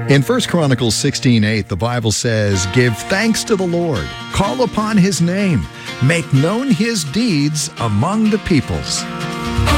In First Chronicles 16:8, the Bible says, "Give thanks to the Lord, call upon his name, make known his deeds among the peoples."